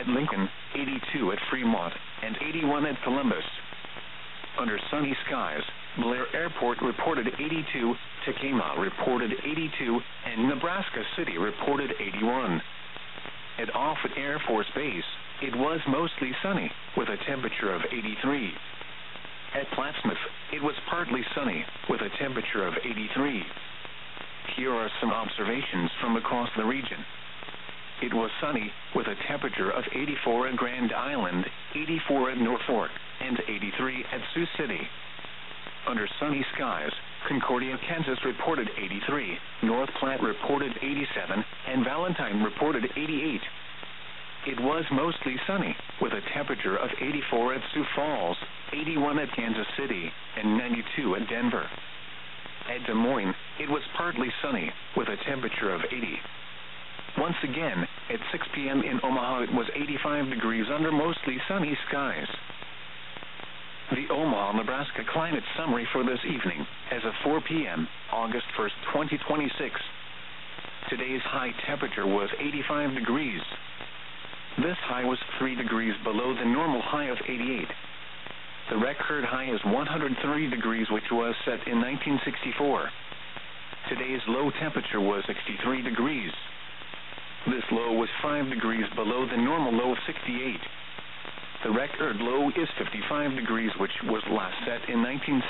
at Lincoln, 82 at Fremont, and 81 at Columbus. Under sunny skies, Blair Airport reported 82, Tacoma reported 82, and Nebraska City reported 81. At Offutt Air Force Base, it was mostly sunny, with a temperature of 83. At Plattsmouth, it was partly sunny, with a temperature of 83. Here are some observations from across the region. It was sunny, with a temperature of 84 at Grand Island, 84 at Norfolk, and 83 at Sioux City. Under sunny skies, Concordia, Kansas reported 83, North Platte reported 87, and Valentine reported 88. It was mostly sunny, with a temperature of 84 at Sioux Falls, 81 at Kansas City, and 92 at Denver. At Des Moines, it was partly sunny, with a temperature of 80. Once again, at 6 p.m. in Omaha, it was 85 degrees under mostly sunny skies. The Omaha, Nebraska climate summary for this evening, as of 4 p.m., August 1st, 2026. Today's high temperature was 85 degrees. This high was 3 degrees below the normal high of 88. The record high is 130 degrees, which was set in 1964. Today's low temperature was 63 degrees. This low was 5 degrees below the normal low of 68. The record low is 55 degrees, which was last set in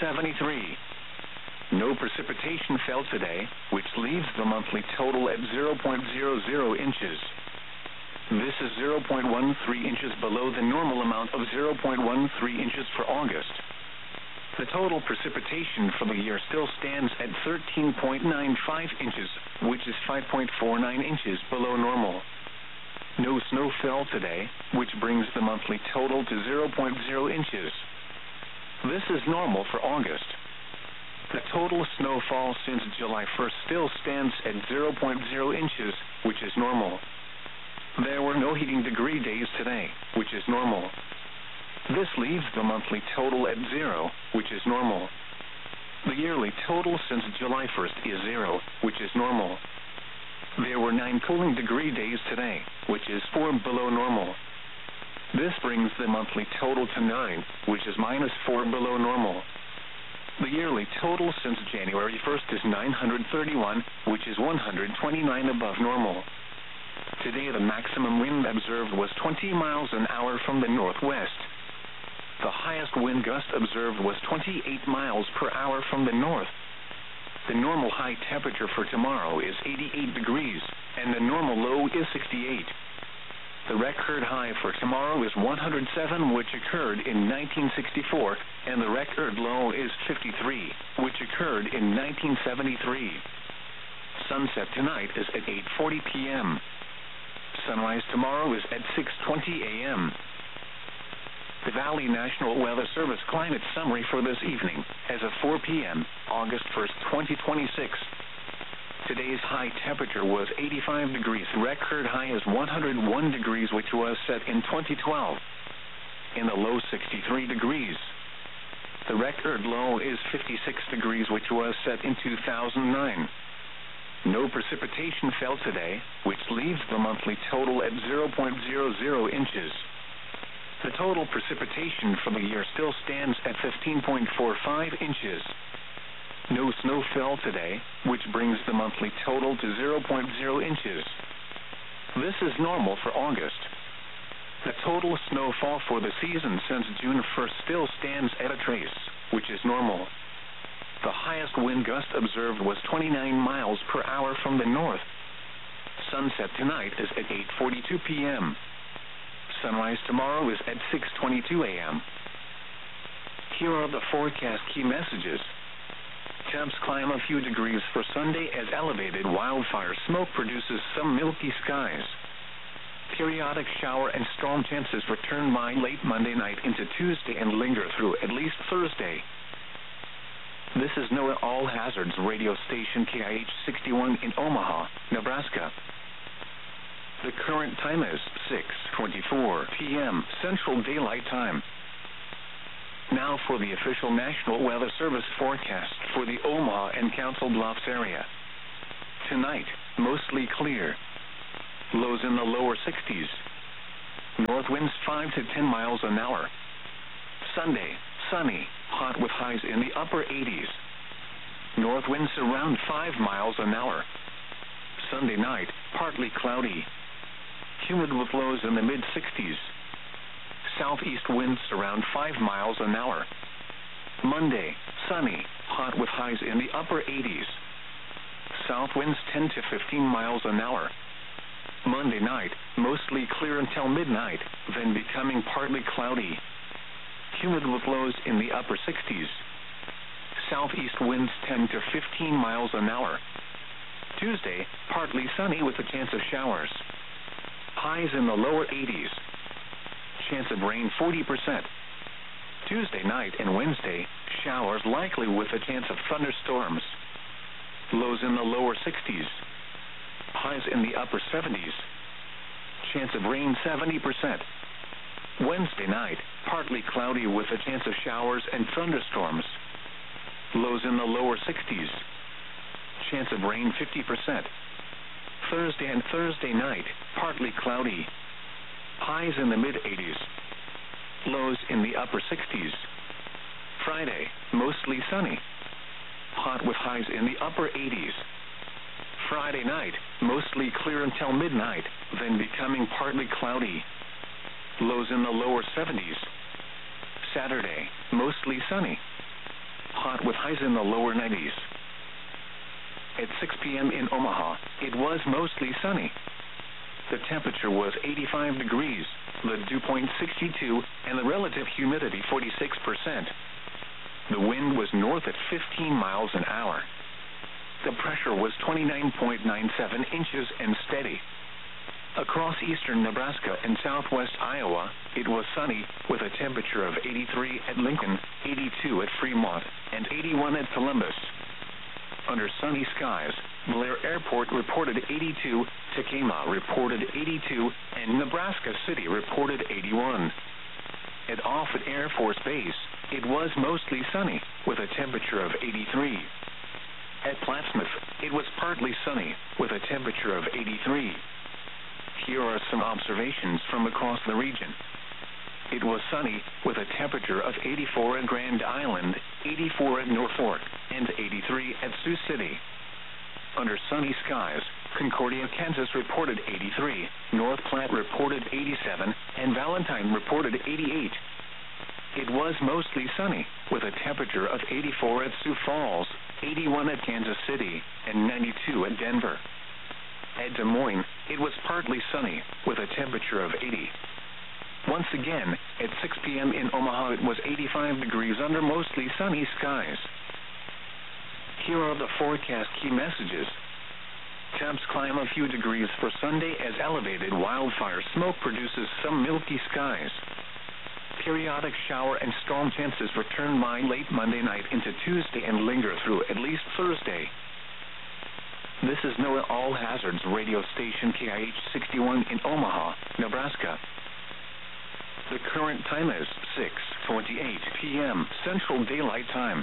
1973. No precipitation fell today, which leaves the monthly total at 0.00 inches. This is 0.13 inches below the normal amount of 0.13 inches for August. The total precipitation for the year still stands at 13.95 inches, which is 5.49 inches below normal. No snow fell today, which brings the monthly total to 0.0 inches. This is normal for August. The total snowfall since July 1st still stands at 0.0 inches, which is normal. There were no heating degree days today, which is normal. This leaves the monthly total at 0, which is normal. The yearly total since July 1st is 0, which is normal. There were 9 cooling degree days today, which is 4 below normal. This brings the monthly total to 9, which is -4 below normal. The yearly total since January 1st is 931, which is 129 above normal. Today the maximum wind observed was 20 miles an hour from the northwest. The highest wind gust observed was 28 miles per hour from the north. The normal high temperature for tomorrow is 88 degrees, and the normal low is 68. The record high for tomorrow is 107, which occurred in 1964, and the record low is 53, which occurred in 1973. Sunset tonight is at 8:40 p.m. Sunrise tomorrow is at 6:20 a.m. The Valley National Weather Service climate summary for this evening, as of 4 p.m., August 1st, 2026. Today's high temperature was 85 degrees. Record high is 101 degrees, which was set in 2012. In the low 63 degrees. The record low is 56 degrees, which was set in 2009. No precipitation fell today, which leaves the monthly total at 0.00 inches. The total precipitation for the year still stands at 15.45 inches. No snow fell today, which brings the monthly total to 0.0 inches. This is normal for August. The total snowfall for the season since June 1st still stands at a trace, which is normal. The highest wind gust observed was 29 miles per hour from the north. Sunset tonight is at 8:42 p.m. Sunrise tomorrow is at 6:22 a.m. Here are the forecast key messages. Temps climb a few degrees for Sunday as elevated wildfire smoke produces some milky skies. Periodic shower and storm chances return by late Monday night into Tuesday and linger through at least Thursday. This is NOAA All Hazards radio station KIH 61 in Omaha, Nebraska. The current time is 6:24 p.m. Central Daylight Time. Now for the official National Weather Service forecast for the Omaha and Council Bluffs area. Tonight, mostly clear. Lows in the lower 60s. North winds 5 to 10 miles an hour. Sunday, sunny, hot with highs in the upper 80s. North winds around 5 miles an hour. Sunday night, partly cloudy. Humid with lows in the mid-60s. Southeast winds around 5 miles an hour. Monday, sunny, hot with highs in the upper 80s. South winds 10 to 15 miles an hour. Monday night, mostly clear until midnight, then becoming partly cloudy. Humid with lows in the upper 60s. Southeast winds 10 to 15 miles an hour. Tuesday, partly sunny with a chance of showers. Highs in the lower 80s. Chance of rain 40%. Tuesday night and Wednesday, showers likely with a chance of thunderstorms. Lows in the lower 60s. Highs in the upper 70s. Chance of rain 70%. Wednesday night, partly cloudy with a chance of showers and thunderstorms. Lows in the lower 60s. Chance of rain 50%. Thursday and Thursday night, partly cloudy. Highs in the mid-80s. Lows in the upper 60s. Friday, mostly sunny. Hot with highs in the upper 80s. Friday night, mostly clear until midnight, then becoming partly cloudy. Lows in the lower 70s. Saturday, mostly sunny. Hot with highs in the lower 90s. At 6 p.m. in Omaha, it was mostly sunny. The temperature was 85 degrees, the dew point 62, and the relative humidity 46%. The wind was north at 15 miles an hour. The pressure was 29.97 inches and steady. Across eastern Nebraska and southwest Iowa, it was sunny with a temperature of 83 at Lincoln, 82 at Fremont, and 81 at Columbus. Under sunny skies, Blair Airport reported 82, Tacoma reported 82, and Nebraska City reported 81. At Offutt Air Force Base, it was mostly sunny with a temperature of 83. At Plattsmouth, it was partly sunny with a temperature of 83. Here are some observations from across the region. It was sunny with a temperature of 84 at Grand Island, 84 at Norfolk, and 83 at Sioux City. Under sunny skies, Concordia, Kansas reported 83, North Platte reported 87, and Valentine reported 88. It was mostly sunny with a temperature of 84 at Sioux Falls, 81 at Kansas City, and 92 at Denver. At Des Moines, it was partly sunny with a temperature of 80. Once again, at 6 p.m. in Omaha, it was 85 degrees under mostly sunny skies. Here are the forecast key messages. Temps climb a few degrees for Sunday as elevated wildfire smoke produces some milky skies. Periodic shower and storm chances return by late Monday night into Tuesday and linger through at least Thursday. This is NOAA All Hazards radio station KIH 61 in Omaha, Nebraska. The current time is 6:28 p.m. Central Daylight Time.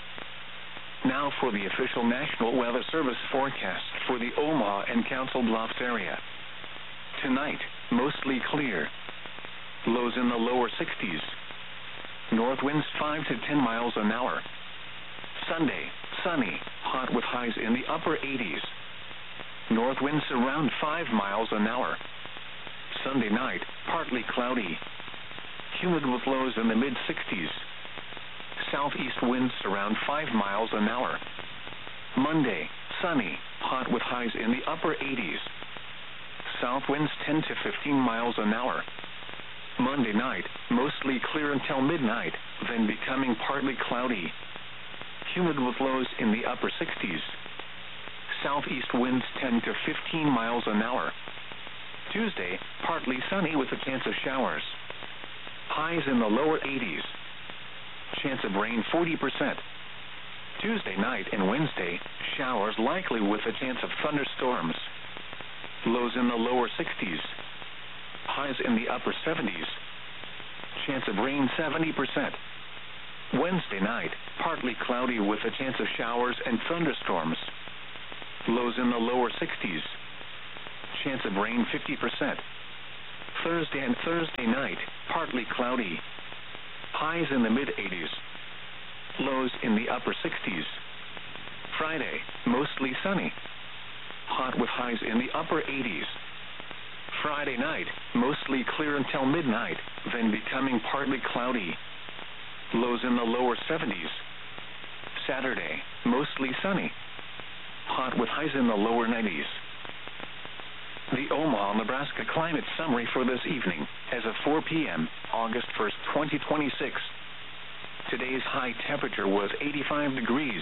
Now for the official National Weather Service forecast for the Omaha and Council Bluffs area. Tonight, mostly clear. Lows in the lower 60s. North winds 5 to 10 miles an hour. Sunday, sunny, hot with highs in the upper 80s. North winds around 5 miles an hour. Sunday night, partly cloudy. Humid with lows in the mid-60s. Southeast winds around 5 miles an hour. Monday, sunny, hot with highs in the upper 80s. South winds 10 to 15 miles an hour. Monday night, mostly clear until midnight, then becoming partly cloudy. Humid with lows in the upper 60s. Southeast winds 10 to 15 miles an hour. Tuesday, partly sunny with a chance of showers. Highs in the lower 80s. Chance of rain 40%. Tuesday night and Wednesday, showers likely with a chance of thunderstorms. Lows in the lower 60s. Highs in the upper 70s. Chance of rain 70%. Wednesday night, partly cloudy with a chance of showers and thunderstorms. Lows in the lower 60s. Chance of rain 50%. Thursday and Thursday night, partly cloudy. Highs in the mid-80s. Lows in the upper 60s. Friday, mostly sunny. Hot with highs in the upper 80s. Friday night, mostly clear until midnight, then becoming partly cloudy. Lows in the lower 70s. Saturday, mostly sunny. Hot with highs in the lower 90s. The Omaha, Nebraska climate summary for this evening, as of 4 p.m., August 1st, 2026. Today's high temperature was 85 degrees.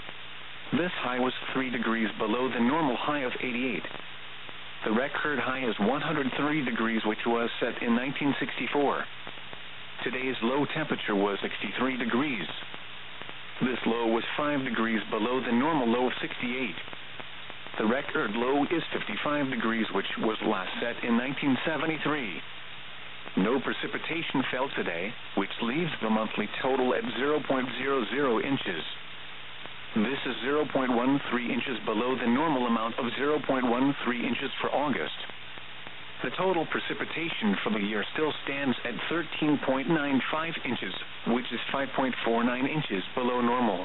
This high was 3 degrees below the normal high of 88. The record high is 103 degrees, which was set in 1964. Today's low temperature was 63 degrees. This low was 5 degrees below the normal low of 68. The record low is 55 degrees, which was last set in 1973. No precipitation fell today, which leaves the monthly total at 0.00 inches. This is 0.13 inches below the normal amount of 0.13 inches for August. The total precipitation for the year still stands at 13.95 inches, which is 5.49 inches below normal.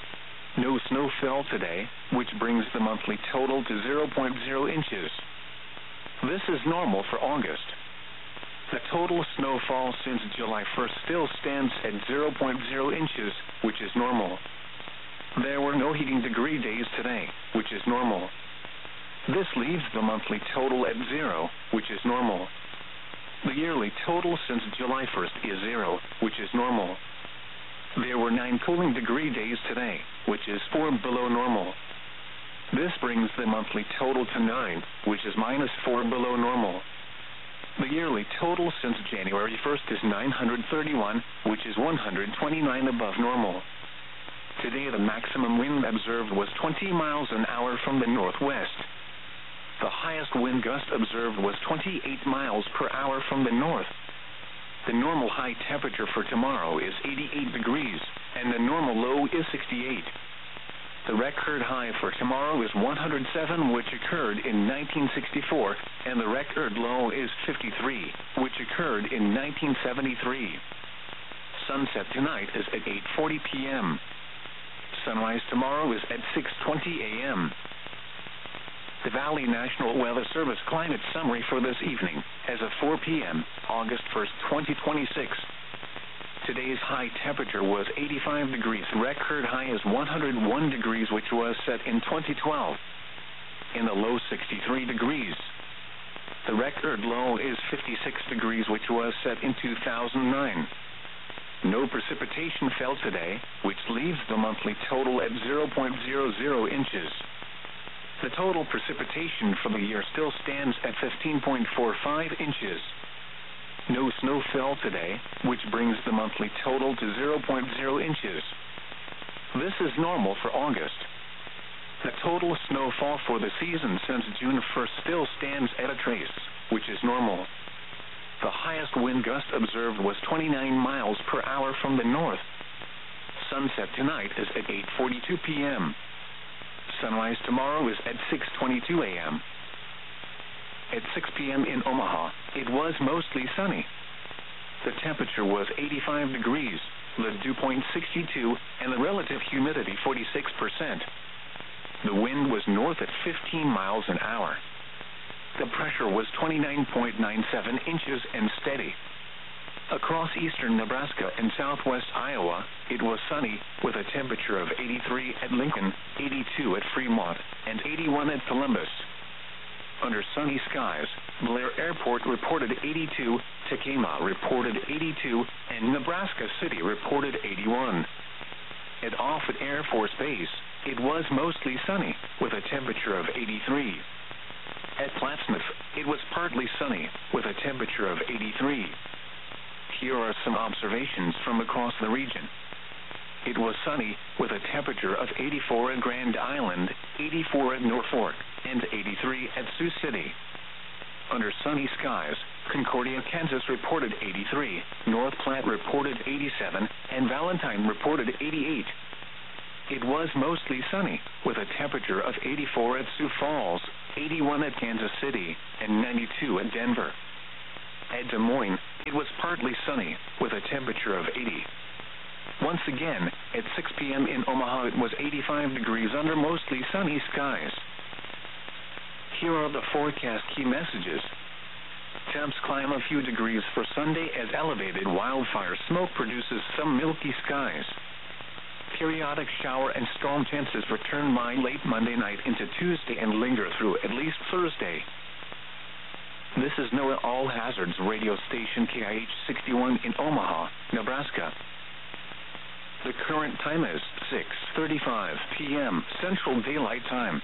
No snow fell today, which brings the monthly total to 0.0 inches. This is normal for August. The total snowfall since July 1st still stands at 0.0 inches, which is normal. There were no heating degree days today, which is normal. This leaves the monthly total at 0, which is normal. The yearly total since July 1st is 0, which is normal. There were 9 cooling degree days today, which is 4 below normal. This brings the monthly total to 9, which is -4 below normal. The yearly total since January 1st is 931, which is 129 above normal. Today the maximum wind observed was 20 miles an hour from the northwest. The highest wind gust observed was 28 miles per hour from the north. The normal high temperature for tomorrow is 88 degrees, and the normal low is 68. The record high for tomorrow is 107, which occurred in 1964, and the record low is 53, which occurred in 1973. Sunset tonight is at 8:40 p.m. Sunrise tomorrow is at 6:20 a.m. The Valley National Weather Service climate summary for this evening, as of 4 p.m., August 1st, 2026. Today's high temperature was 85 degrees. Record high is 101 degrees, which was set in 2012. In the low 63 degrees. The record low is 56 degrees, which was set in 2009. No precipitation fell today, which leaves the monthly total at 0.00 inches. The total precipitation for the year still stands at 15.45 inches. No snow fell today, which brings the monthly total to 0.0 inches. This is normal for August. The total snowfall for the season since June 1st still stands at a trace, which is normal. The highest wind gust observed was 29 miles per hour from the north. Sunset tonight is at 8:42 p.m. Sunrise tomorrow is at 6:22 a.m. At 6 p.m. in Omaha, it was mostly sunny. The temperature was 85 degrees, the dew point 62, and the relative humidity 46%. The wind was north at 15 miles an hour. The pressure was 29.97 inches and steady. Across eastern Nebraska and southwest Iowa, it was sunny, with a temperature of 83 at Lincoln, 82 at Fremont, and 81 at Columbus. Under sunny skies, Blair Airport reported 82, Tacoma reported 82, and Nebraska City reported 81. At Offutt Air Force Base, it was mostly sunny, with a temperature of 83. At Plattsmouth, it was partly sunny, with a temperature of 83. Here are some observations from across the region. It was sunny, with a temperature of 84 at Grand Island, 84 at Norfolk, and 83 at Sioux City. Under sunny skies, Concordia, Kansas reported 83, North Platte reported 87, and Valentine reported 88. It was mostly sunny, with a temperature of 84 at Sioux Falls, 81 at Kansas City, and 92 at Denver. At Des Moines, it was partly sunny, with a temperature of 80. Once again, at 6 p.m. in Omaha, it was 85 degrees under mostly sunny skies. Here are the forecast key messages. Temps climb a few degrees for Sunday as elevated wildfire smoke produces some milky skies. Periodic shower and storm chances return by late Monday night into Tuesday and linger through at least Thursday. This is NOAA All Hazards radio station KIH 61 in Omaha, Nebraska. The current time is 6:35 p.m. Central Daylight Time.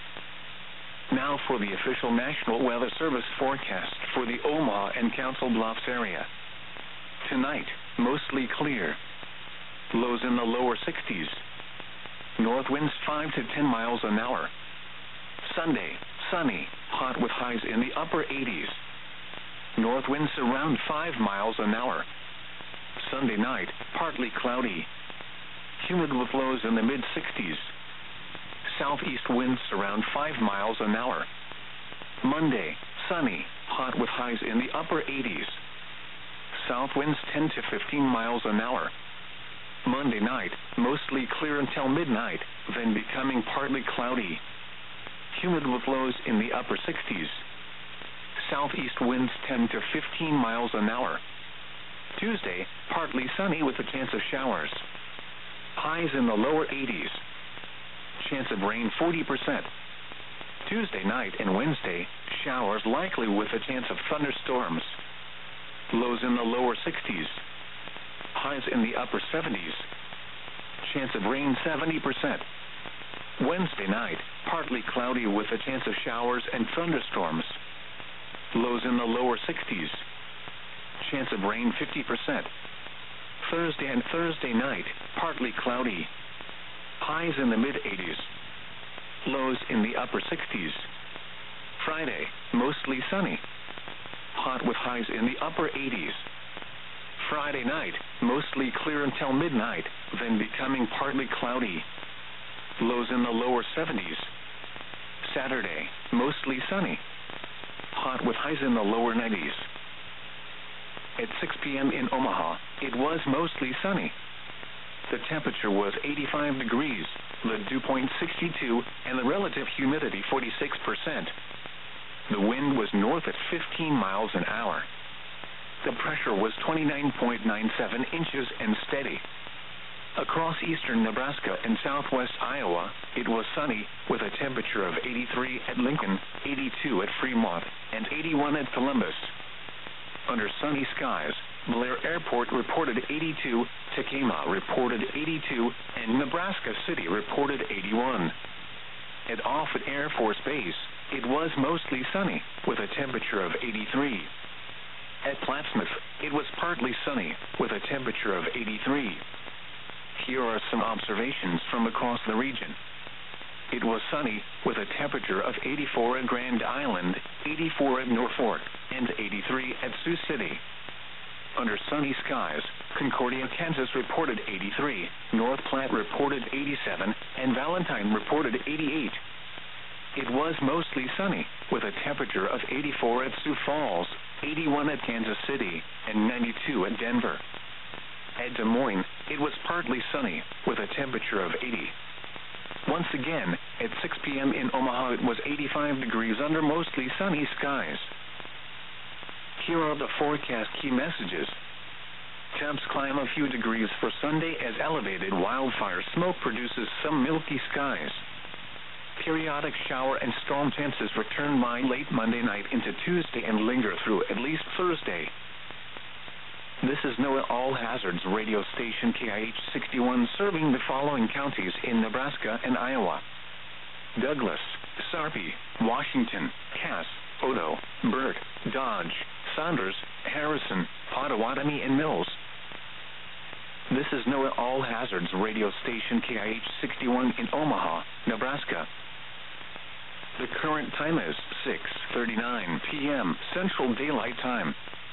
Now for the official National Weather Service forecast for the Omaha and Council Bluffs area. Tonight, mostly clear. Lows in the lower 60s. North winds 5 to 10 miles an hour. Sunday, sunny, hot with highs in the upper 80s. North winds around 5 miles an hour. Sunday night, partly cloudy. Humid with lows in the mid-60s. Southeast winds around 5 miles an hour. Monday, sunny, hot with highs in the upper 80s. South winds 10 to 15 miles an hour. Monday night, mostly clear until midnight, then becoming partly cloudy. Humid with lows in the upper 60s. Southeast winds 10 to 15 miles an hour. Tuesday, partly sunny with a chance of showers. Highs in the lower 80s. Chance of rain 40%. Tuesday night and Wednesday, showers likely with a chance of thunderstorms. Lows in the lower 60s. Highs in the upper 70s. Chance of rain 70%. Wednesday night, partly cloudy with a chance of showers and thunderstorms. Lows in the lower 60s. Chance of rain 50%. Thursday and Thursday night, partly cloudy. Highs in the mid-80s. Lows in the upper 60s. Friday, mostly sunny. Hot with highs in the upper 80s. Friday night, mostly clear until midnight, then becoming partly cloudy. Lows in the lower 70s. Saturday, mostly sunny. Hot with highs in the lower 90s. At 6 p.m. in Omaha, it was mostly sunny. The temperature was 85 degrees, the dew point 62, and the relative humidity 46%. The wind was north at 15 miles an hour. The pressure was 29.97 inches and steady. Across eastern Nebraska and southwest Iowa, it was sunny with a temperature of 83 at Lincoln, 82 at Fremont, and 81 at Columbus. Under sunny skies, Blair Airport reported 82, Tacoma reported 82, and Nebraska City reported 81. At Offutt Air Force Base, it was mostly sunny with a temperature of 83. At Plattsmouth, it was partly sunny with a temperature of 83. Here are some observations from across the region. It was sunny with a temperature of 84 at Grand Island, 84 at Norfolk, and 83 at Sioux City. Under sunny skies, Concordia, Kansas reported 83, North Platte reported 87, and Valentine reported 88. It was mostly sunny with a temperature of 84 at Sioux Falls, 81 at Kansas City, and 92 at Denver. At Des Moines, it was partly sunny with a temperature of 80. Once again, at 6 p.m. in Omaha, it was 85 degrees under mostly sunny skies. Here are the forecast key messages. Temps climb a few degrees for Sunday as elevated wildfire smoke produces some milky skies. Periodic shower and storm chances return by late Monday night into Tuesday and linger through at least Thursday. This is NOAA All Hazards radio station KIH 61 serving the following counties in Nebraska and Iowa: Douglas, Sarpy, Washington, Cass, Odo, Burt, Dodge, Saunders, Harrison, Pottawatomie, and Mills. This is NOAA All Hazards radio station KIH 61 in Omaha, Nebraska. The current time is 6:39 p.m. Central Daylight Time.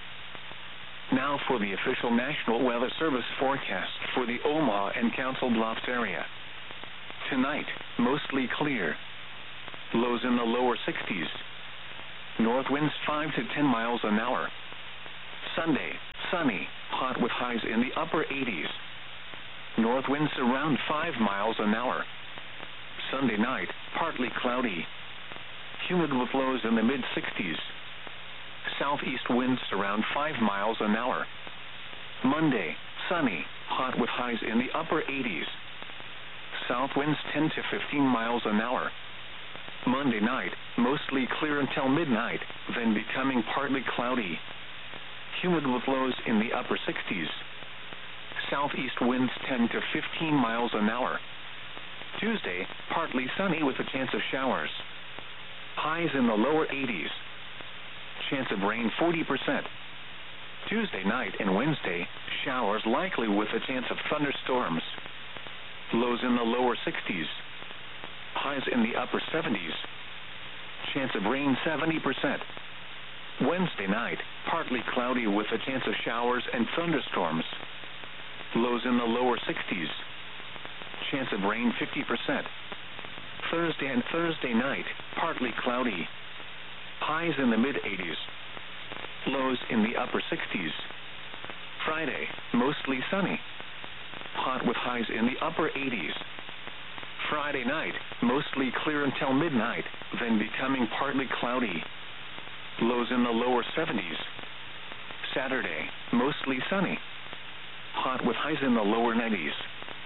Now for the official National Weather Service forecast for the Omaha and Council Bluffs area. Tonight, mostly clear. Lows in the lower 60s. North winds 5 to 10 miles an hour. Sunday, sunny, hot with highs in the upper 80s. North winds around 5 miles an hour. Sunday night, partly cloudy. Humid with lows in the mid-60s. Southeast winds around 5 miles an hour. Monday, sunny, hot with highs in the upper 80s. South winds 10 to 15 miles an hour. Monday night, mostly clear until midnight, then becoming partly cloudy. Humid with lows in the upper 60s. Southeast winds 10 to 15 miles an hour. Tuesday, partly sunny with a chance of showers. Highs in the lower 80s. Chance of rain 40%. Tuesday night and Wednesday, showers likely with a chance of thunderstorms. Lows in the lower 60s. Highs in the upper 70s. Chance of rain 70%. Wednesday night, partly cloudy with a chance of showers and thunderstorms. Lows in the lower 60s. Chance of rain 50%. Thursday and Thursday night, partly cloudy. Highs in the mid-80s. Lows in the upper 60s. Friday, mostly sunny. Hot with highs in the upper 80s. Friday night, mostly clear until midnight, then becoming partly cloudy. Lows in the lower 70s. Saturday, mostly sunny. Hot with highs in the lower 90s.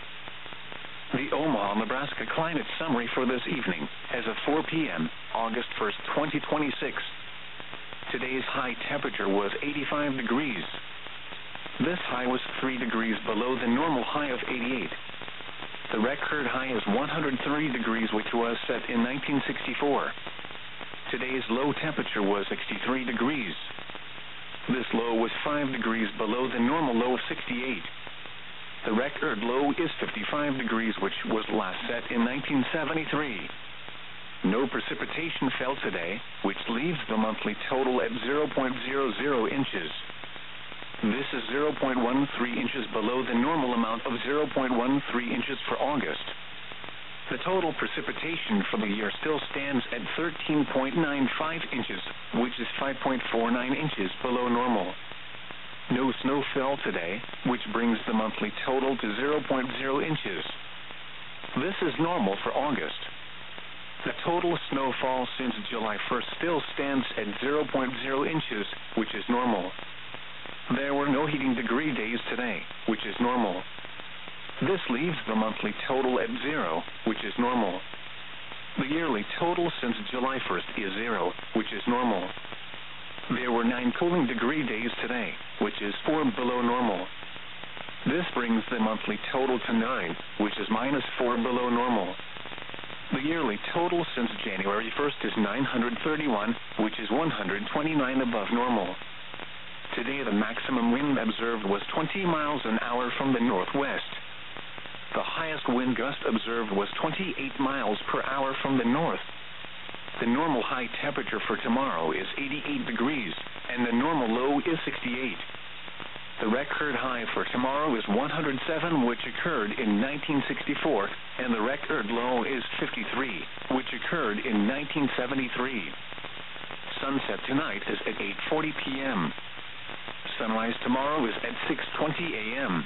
The Omaha, Nebraska climate summary for this evening, as of 4 p.m., August 1st, 2026. Today's high temperature was 85 degrees. This high was 3 degrees below the normal high of 88. The record high is 103 degrees, which was set in 1964. Today's low temperature was 63 degrees. This low was 5 degrees below the normal low of 68. The record low is 55 degrees, which was last set in 1973. No precipitation fell today, which leaves the monthly total at 0.00 inches. This is 0.13 inches below the normal amount of 0.13 inches for August. The total precipitation for the year still stands at 13.95 inches, which is 5.49 inches below normal. No snow fell today, which brings the monthly total to 0.0 inches. This is normal for August. The total snowfall since July 1st still stands at 0.0 inches, which is normal. There were no heating degree days today, which is normal. This leaves the monthly total at 0, which is normal. The yearly total since July 1st is 0, which is normal. There were 9 cooling degree days today, which is 4 below normal. This brings the monthly total to 9, which is -4 below normal. The yearly total since January 1st is 931, which is 129 above normal. Today the maximum wind observed was 20 miles an hour from the northwest. The highest wind gust observed was 28 miles per hour from the north. The normal high temperature for tomorrow is 88 degrees, and the normal low is 68. The record high for tomorrow is 107, which occurred in 1964, and the record low is 53, which occurred in 1973. Sunset tonight is at 8:40 p.m. Sunrise tomorrow is at 6:20 a.m.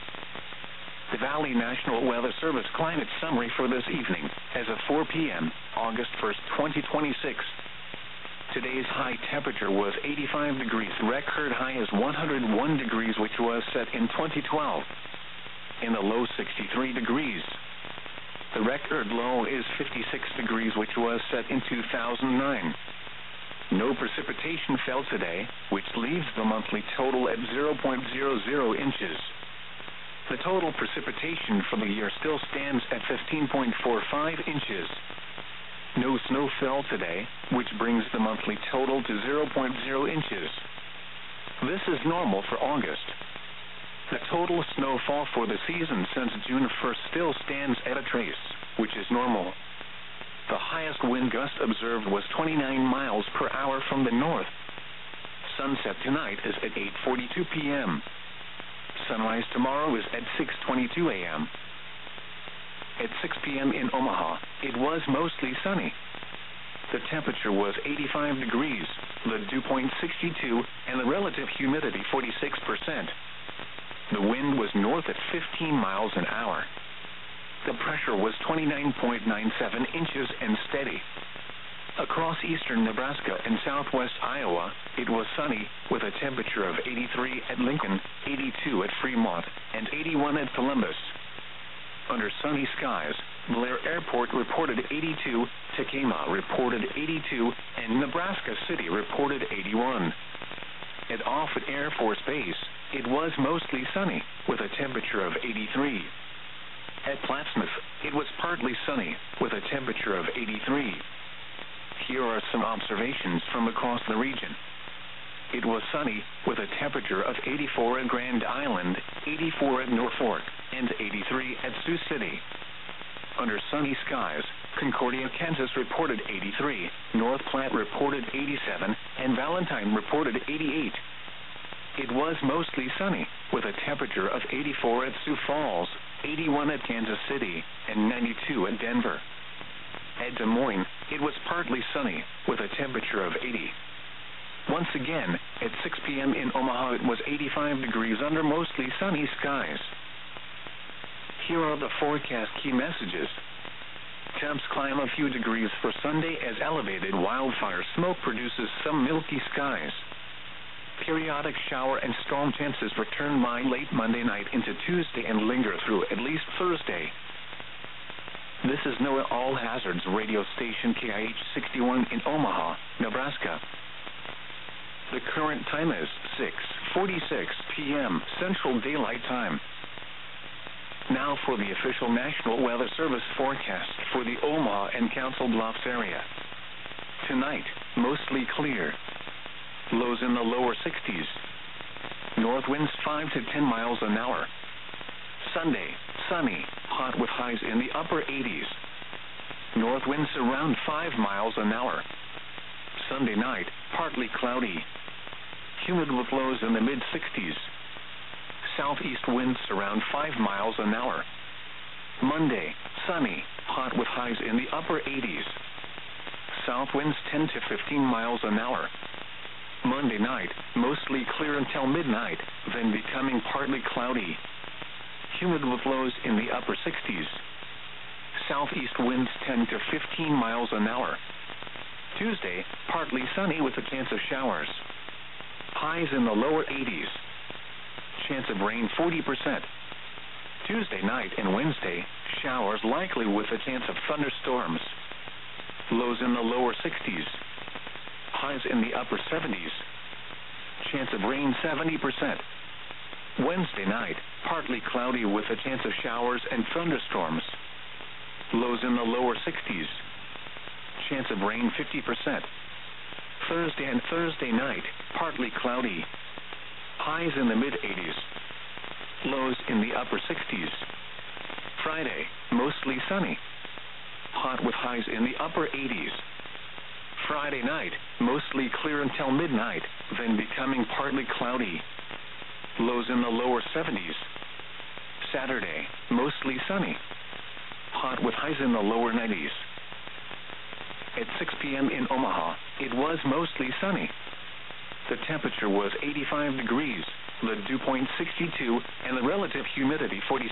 The Valley National Weather Service climate summary for this evening, as of 4 p.m., August 1st, 2026. Today's high temperature was 85 degrees. Record high is 101 degrees, which was set in 2012. In the low 63 degrees. The record low is 56 degrees, which was set in 2009. No precipitation fell today, which leaves the monthly total at 0.00 inches. The total precipitation for the year still stands at 15.45 inches. No snow fell today, which brings the monthly total to 0.0 inches. This is normal for August. The total snowfall for the season since June 1st still stands at a trace, which is normal. The highest wind gust observed was 29 miles per hour from the north. Sunset tonight is at 8:42 p.m. Sunrise tomorrow is at 6:22 a.m. At 6 p.m. in Omaha, it was mostly sunny. The temperature was 85 degrees. the dew point 62, and the relative humidity 46%. The wind was north at 15 miles an hour. The pressure was 29.97 inches and steady. Across eastern Nebraska and southwest Iowa, it was sunny, with a temperature of 83 at Lincoln, 82 at Fremont, and 81 at Columbus. Under sunny skies, Blair Airport reported 82, Tekamah reported 82, and Nebraska City reported 81. At Offutt Air Force Base, it was mostly sunny, with a temperature of 83. At Plattsmouth, it was partly sunny, with a temperature of 83. Here are some observations from across the region. It was sunny, with a temperature of 84 at Grand Island, 84 at Norfolk, and 83 at Sioux City. Under sunny skies, Concordia, Kansas reported 83, North Platte reported 87, and Valentine reported 88. It was mostly sunny, with a temperature of 84 at Sioux Falls, 81 at Kansas City, and 92 at Denver. At Des Moines, it was partly sunny, with a temperature of 80. Once again, at 6 p.m. in Omaha, it was 85 degrees under mostly sunny skies. Here are the forecast key messages. Temps climb a few degrees for Sunday as elevated wildfire smoke produces some milky skies. Periodic shower and storm chances return by late Monday night into Tuesday and linger through at least Thursday. This is NOAA All Hazards radio station KIH 61 in Omaha, Nebraska. The current time is 6:46 p.m. Central Daylight Time. Now for the official National Weather Service forecast for the Omaha and Council Bluffs area. Tonight, mostly clear. Lows in the lower 60s. North winds 5 to 10 miles an hour. Sunday, sunny, hot with highs in the upper 80s. North winds around 5 miles an hour. Sunday night, partly cloudy. Humid with lows in the mid-60s. Southeast winds around 5 miles an hour. Monday, sunny, hot with highs in the upper 80s. South winds 10 to 15 miles an hour. Monday night, mostly clear until midnight, then becoming partly cloudy. Humid with lows in the upper 60s. Southeast winds 10 to 15 miles an hour. Tuesday, partly sunny with a chance of showers. Highs in the lower 80s. Chance of rain 40%. Tuesday night and Wednesday, showers likely with a chance of thunderstorms. Lows in the lower 60s. Highs in the upper 70s. Chance of rain 70%. Wednesday night, partly cloudy with a chance of showers and thunderstorms. Lows in the lower 60s. Chance of rain 50%. Thursday and Thursday night, partly cloudy. Highs in the mid-80s. Lows in the upper 60s. Friday, mostly sunny. Hot with highs in the upper 80s. Friday night, mostly clear until midnight, then becoming partly cloudy. Lows in the lower 70s. Saturday, mostly sunny. Hot with highs in the lower 90s. At 6 p.m. in Omaha, it was mostly sunny. The temperature was 85 degrees, the dew point 62, and the relative humidity 46%.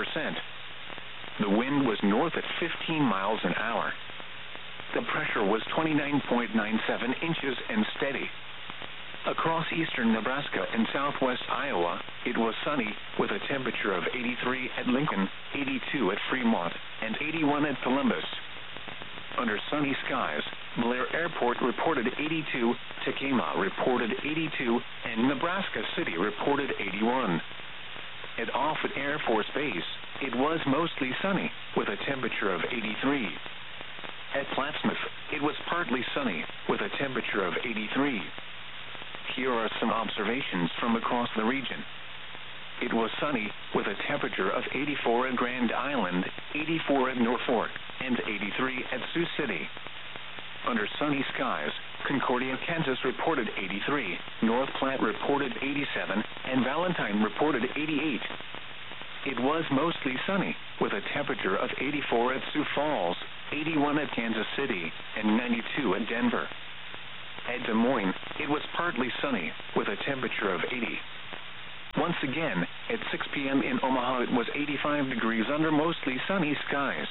The wind was north at 15 miles an hour. The pressure was 29.97 inches and steady. Across eastern Nebraska and southwest Iowa, it was sunny with a temperature of 83 at Lincoln, 82 at Fremont, and 81 at Columbus. Under sunny skies, Blair Airport reported 82, Tekamah reported 82, and Nebraska City reported 81. At Offutt Air Force Base, it was mostly sunny with a temperature of 83. At Plattsmouth, it was partly sunny with a temperature of 83. Here are some observations from across the region. It was sunny with a temperature of 84 at Grand Island, 84 at Norfolk, and 83 at Sioux City. Under sunny skies, Concordia, Kansas reported 83, North Platte reported 87, and Valentine reported 88. It was mostly sunny with a temperature of 84 at Sioux Falls, 81 at Kansas City, and 92 at Denver. At Des Moines, it was partly sunny, with a temperature of 80. Once again, at 6 p.m. in Omaha, it was 85 degrees under mostly sunny skies.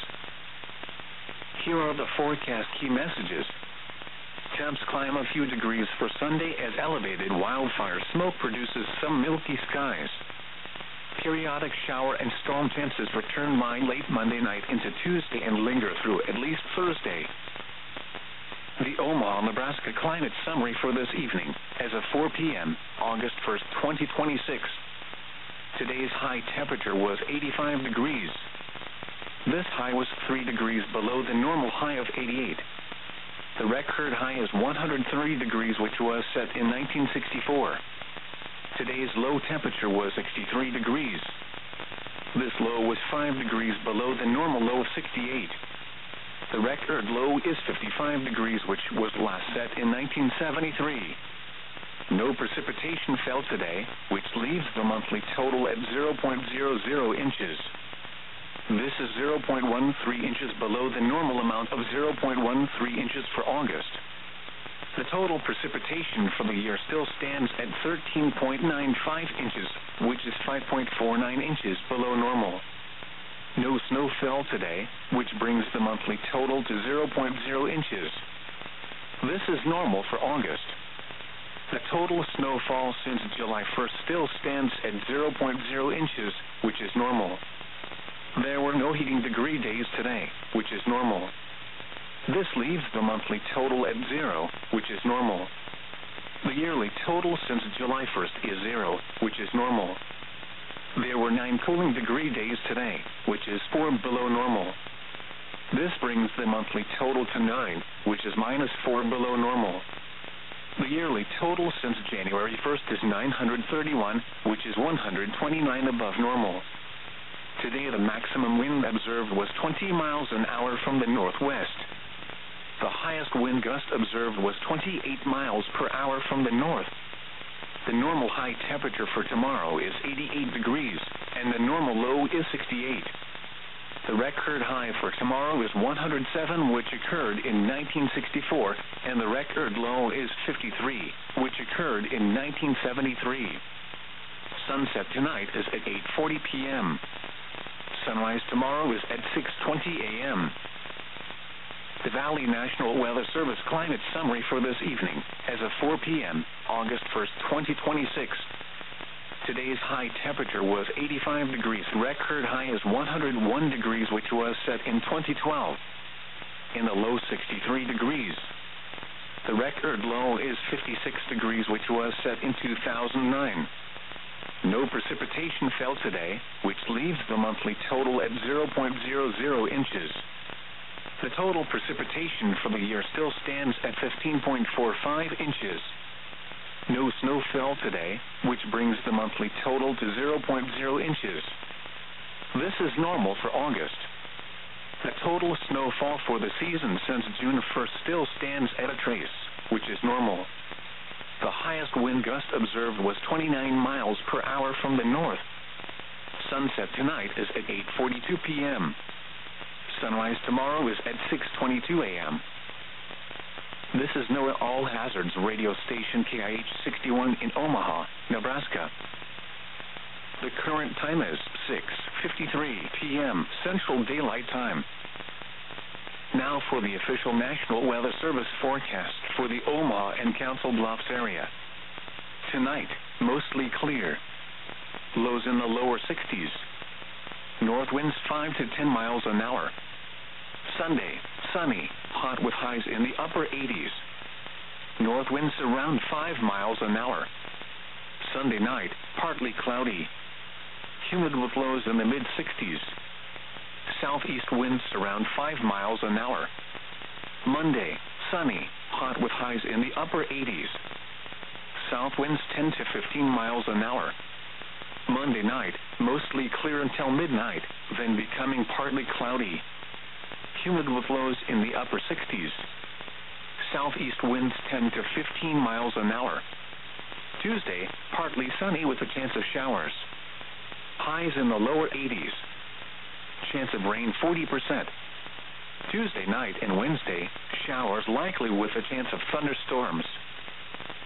Here are the forecast key messages. Temps climb a few degrees for Sunday as elevated wildfire smoke produces some milky skies. Periodic shower and storm chances return by late Monday night into Tuesday and linger through at least Thursday. The Omaha, Nebraska climate summary for this evening, as of 4 p.m., August 1st, 2026. Today's high temperature was 85 degrees. This high was 3 degrees below the normal high of 88. The record high is 130 degrees, which was set in 1964. Today's low temperature was 63 degrees. This low was 5 degrees below the normal low of 68. The record low is 55 degrees, which was last set in 1973. No precipitation fell today, which leaves the monthly total at 0.00 inches. This is 0.13 inches below the normal amount of 0.13 inches for August. The total precipitation for the year still stands at 13.95 inches, which is 5.49 inches below normal. No snow fell today, which brings the monthly total to 0.0 inches. This is normal for August. The total snowfall since July 1st still stands at 0.0 inches, which is normal. There were no heating degree days today, which is normal. This leaves the monthly total at 0, which is normal. The yearly total since July 1st is 0, which is normal. There were 9 cooling degree days today, which is 4 below normal. This brings the monthly total to 9, which is -4 below normal. The yearly total since January 1st is 931, which is 129 above normal. Today the maximum wind observed was 20 miles an hour from the northwest. The highest wind gust observed was 28 miles per hour from the north. The normal high temperature for tomorrow is 88 degrees, and the normal low is 68. The record high for tomorrow is 107, which occurred in 1964, and the record low is 53, which occurred in 1973. Sunset tonight is at 8:40 p.m. Sunrise tomorrow is at 6:20 a.m. The Valley National Weather Service climate summary for this evening, as of 4 p.m., August 1st, 2026. Today's high temperature was 85 degrees. Record high is 101 degrees, which was set in 2012. In the low, 63 degrees. The record low is 56 degrees, which was set in 2009. No precipitation fell today, which leaves the monthly total at 0.00 inches. The total precipitation for the year still stands at 15.45 inches. No snow fell today, which brings the monthly total to 0.0 inches. This is normal for August. The total snowfall for the season since June 1st still stands at a trace, which is normal. The highest wind gust observed was 29 miles per hour from the north. Sunset tonight is at 8:42 p.m. Sunrise tomorrow is at 6:22 a.m. This is NOAA All Hazards radio station KIH 61 in Omaha, Nebraska. The current time is 6:53 p.m. Central Daylight Time. Now for the official National Weather Service forecast for the Omaha and Council Bluffs area. Tonight, mostly clear. Lows in the lower 60s. North winds 5 to 10 miles an hour. Sunday, sunny, hot with highs in the upper 80s. North winds around 5 miles an hour. Sunday night, partly cloudy. Humid with lows in the mid-60s. Southeast winds around 5 miles an hour. Monday, sunny, hot with highs in the upper 80s. South winds 10 to 15 miles an hour. Monday night, mostly clear until midnight, then becoming partly cloudy. Humid with lows in the upper 60s. Southeast winds 10 to 15 miles an hour. Tuesday, partly sunny with a chance of showers. Highs in the lower 80s. Chance of rain 40%. Tuesday night and Wednesday, showers likely with a chance of thunderstorms.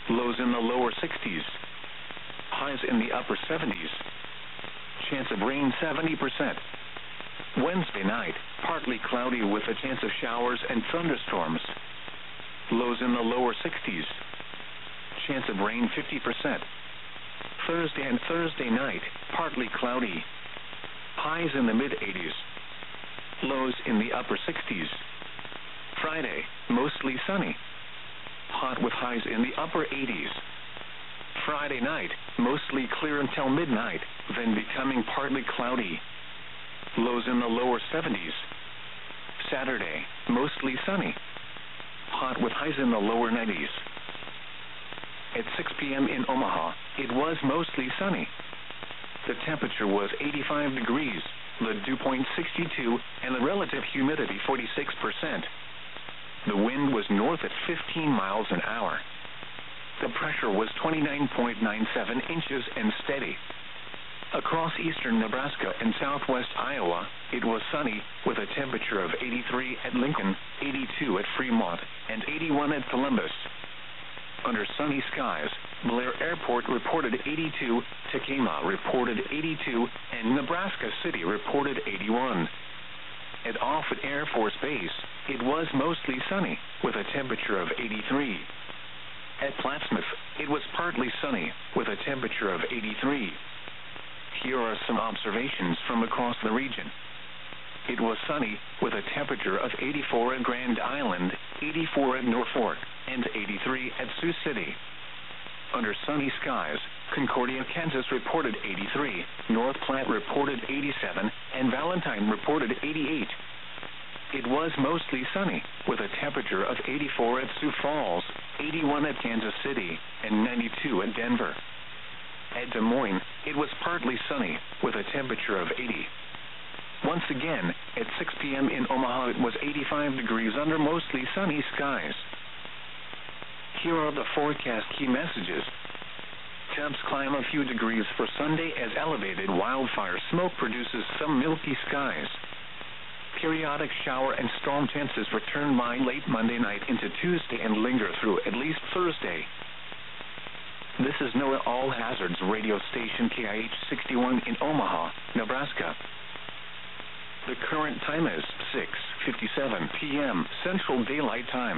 Lows in the lower 60s. Highs in the upper 70s. Chance of rain 70%. Wednesday night, partly cloudy with a chance of showers and thunderstorms. Lows in the lower 60s. Chance of rain 50%. Thursday and Thursday night, partly cloudy. Highs in the mid-80s. Lows in the upper 60s. Friday, mostly sunny. Hot with highs in the upper 80s. Friday night, mostly clear until midnight, then becoming partly cloudy. Lows in the lower 70s. Saturday, mostly sunny. Hot with highs in the lower 90s. At 6 p.m. in Omaha, it was mostly sunny. The temperature was 85 degrees, the dew point 62, and the relative humidity 46%. The wind was north at 15 miles an hour. The pressure was 29.97 inches and steady. Across eastern Nebraska and southwest Iowa, it was sunny with a temperature of 83 at Lincoln, 82 at Fremont, and 81 at Columbus. Under sunny skies, Blair Airport reported 82, Tacoma reported 82, and Nebraska City reported 81. At Offutt Air Force Base, it was mostly sunny with a temperature of 83. At Plattsmouth, it was partly sunny with a temperature of 83. Here are some observations from across the region. It was sunny with a temperature of 84 at Grand Island, 84 at Norfolk, and 83 at Sioux City. Under sunny skies, Concordia, Kansas reported 83, North Platte reported 87, and Valentine reported 88. It was mostly sunny with a temperature of 84 at Sioux Falls, 81 at Kansas City, and 92 at Denver. At Des Moines, it was partly sunny with a temperature of 80. Once again, at 6 p.m. in Omaha, it was 85 degrees under mostly sunny skies. Here are the forecast key messages. Temps climb a few degrees for Sunday as elevated wildfire smoke produces some milky skies. Periodic shower and storm chances return by late Monday night into Tuesday and linger through at least Thursday. This is NOAA All Hazards radio station KIH 61 in Omaha, Nebraska. The current time is 6:57 p.m. Central Daylight Time.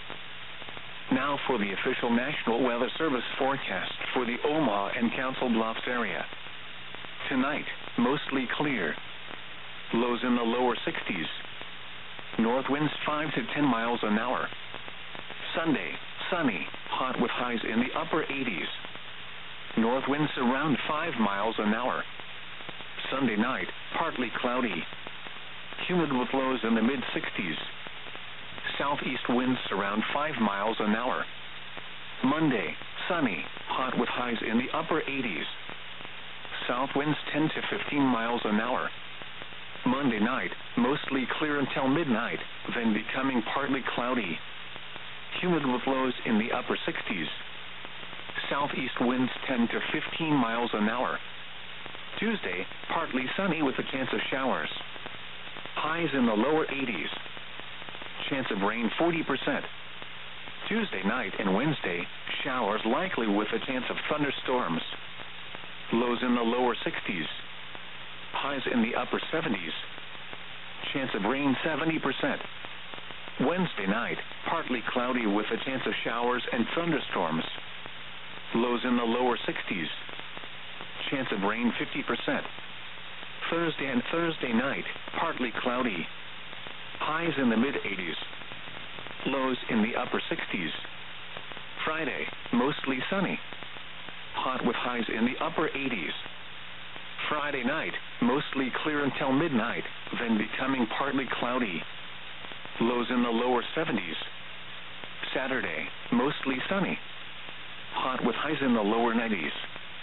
Now for the official National Weather Service forecast for the Omaha and Council Bluffs area. Tonight, mostly clear. Lows in the lower 60s. North winds 5 to 10 miles an hour. Sunday, sunny, hot with highs in the upper 80s. North winds around 5 miles an hour. Sunday night, partly cloudy. Humid with lows in the mid-60s. Southeast winds around 5 miles an hour. Monday, sunny, hot with highs in the upper 80s. South winds 10 to 15 miles an hour. Monday night, mostly clear until midnight, then becoming partly cloudy. Humid with lows in the upper 60s. Southeast winds 10 to 15 miles an hour. Tuesday, partly sunny with a chance of showers. Highs in the lower 80s. Chance of rain 40%. Tuesday night and Wednesday, showers likely with a chance of thunderstorms. Lows in the lower 60s. Highs in the upper 70s. Chance of rain 70%. Wednesday night, partly cloudy with a chance of showers and thunderstorms. Lows in the lower 60s. Chance of rain 50%. Thursday and Thursday night, partly cloudy. Highs in the mid-80s. Lows in the upper 60s. Friday, mostly sunny. Hot with highs in the upper 80s. Friday night, mostly clear until midnight, then becoming partly cloudy. Lows in the lower 70s. Saturday, mostly sunny. Hot with highs in the lower 90s.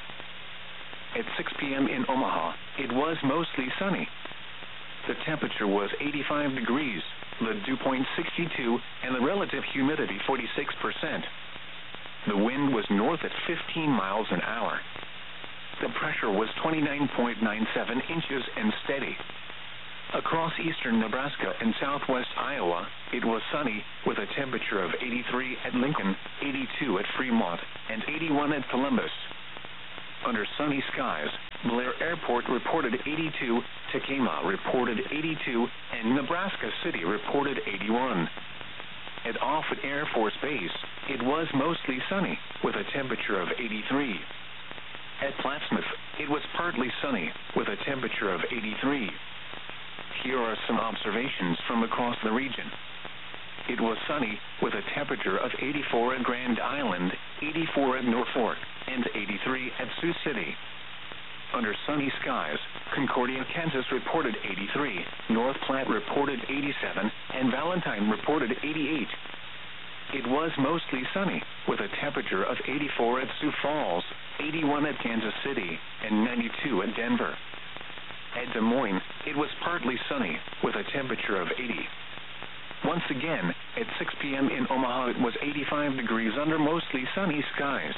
At 6 p.m. in Omaha, it was mostly sunny. The temperature was 85 degrees, the dew point 62, and the relative humidity 46%. The wind was north at 15 miles an hour. The pressure was 29.97 inches and steady. Across eastern Nebraska and southwest Iowa, it was sunny, with a temperature of 83 at Lincoln, 82 at Fremont, and 81 at Columbus. Under sunny skies, Blair Airport reported 82, Tekamah reported 82, and Nebraska City reported 81. At Offutt Air Force Base, it was mostly sunny, with a temperature of 83. At Plattsmouth, it was partly sunny, with a temperature of 83. Here are some observations from across the region. It was sunny, with a temperature of 84 at Grand Island, 84 at Norfolk, and 83 at Sioux City. Under sunny skies, Concordia, Kansas reported 83, North Platte reported 87, and Valentine reported 88. It was mostly sunny, with a temperature of 84 at Sioux Falls, 81 at Kansas City, and 92 at Denver. At Des Moines, it was partly sunny, with a temperature of 80. Once again, at 6 p.m. in Omaha, it was 85 degrees under mostly sunny skies.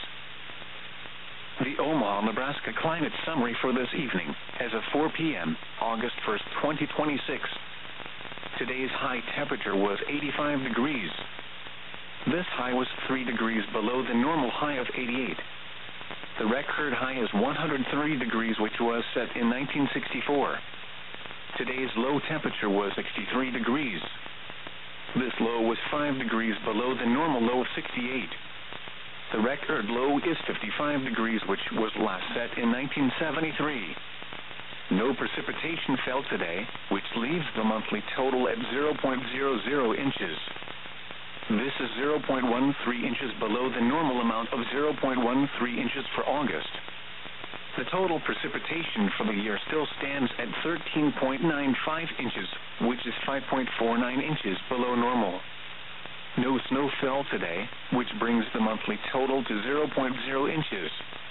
The Omaha, Nebraska climate summary for this evening, as of 4 p.m., August 1st, 2026. Today's high temperature was 85 degrees. This high was 3 degrees below the normal high of 88. The record high is 103 degrees, which was set in 1964. Today's low temperature was 63 degrees. This low was 5 degrees below the normal low of 68. The record low is 55 degrees, which was last set in 1973. No precipitation fell today, which leaves the monthly total at 0.00 inches. This is 0.13 inches below the normal amount of 0.13 inches for August. The total precipitation for the year still stands at 13.95 inches, which is 5.49 inches below normal. No snow fell today, which brings the monthly total to 0.0 inches.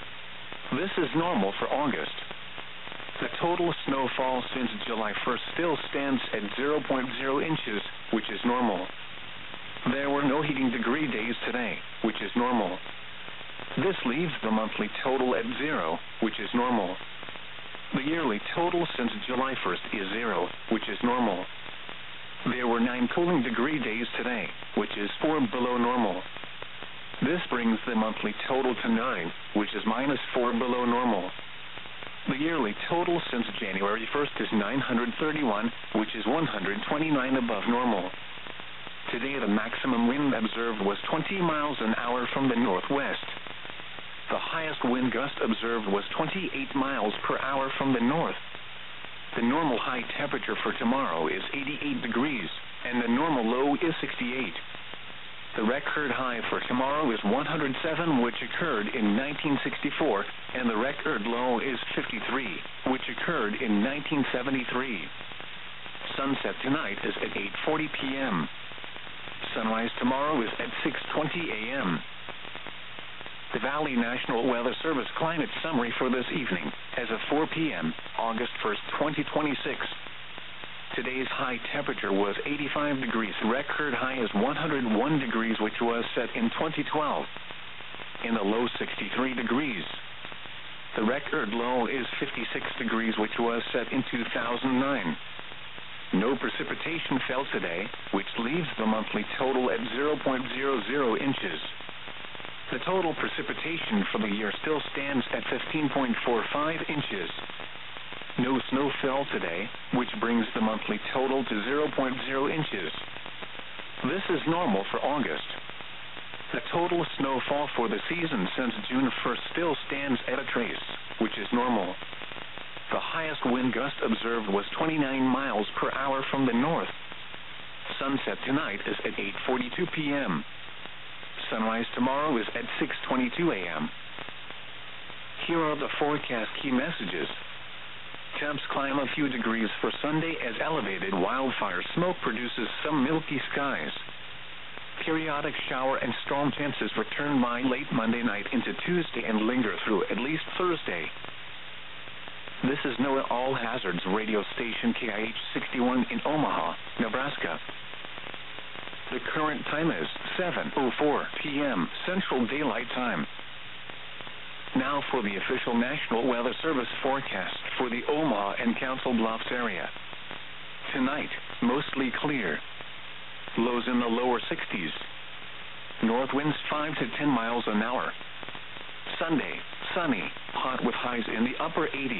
This is normal for August. The total snowfall since July 1st still stands at 0.0 inches, which is normal. There were no heating degree days today, which is normal. This leaves the monthly total at 0, which is normal. The yearly total since July 1st is 0, which is normal. There were 9 cooling degree days today, which is 4 below normal. This brings the monthly total to 9, which is -4 below normal. The yearly total since January 1st is 931, which is 129 above normal. Today, the maximum wind observed was 20 miles an hour from the northwest. The highest wind gust observed was 28 miles per hour from the north. The normal high temperature for tomorrow is 88 degrees, and the normal low is 68. The record high for tomorrow is 107, which occurred in 1964, and the record low is 53, which occurred in 1973. Sunset tonight is at 8:40 p.m. Sunrise tomorrow is at 6:20 a.m. The Valley National Weather Service climate summary for this evening, as of 4 p.m., August 1st, 2026. Today's high temperature was 85 degrees. Record high is 101 degrees, which was set in 2012. In the low, 63 degrees. The record low is 56 degrees, which was set in 2009. No precipitation fell today, which leaves the monthly total at 0.00 inches. The total precipitation for the year still stands at 15.45 inches. No snow fell today, which brings the monthly total to 0.0 inches. This is normal for August. The total snowfall for the season since June 1st still stands at a trace, which is normal. The highest wind gust observed was 29 miles per hour from the north. Sunset tonight is at 8:42 p.m. Sunrise tomorrow is at 6:22 a.m. Here are the forecast key messages. Temps climb a few degrees for Sunday as elevated wildfire smoke produces some milky skies. Periodic shower and storm chances return by late Monday night into Tuesday and linger through at least Thursday. This is NOAA All Hazards radio station KIH 61 in Omaha, Nebraska. The current time is 7:04 p.m. Central Daylight Time. Now for the official National Weather Service forecast for the Omaha and Council Bluffs area. Tonight, mostly clear. Lows in the lower 60s. North winds 5 to 10 miles an hour. Sunday, sunny, hot with highs in the upper 80s.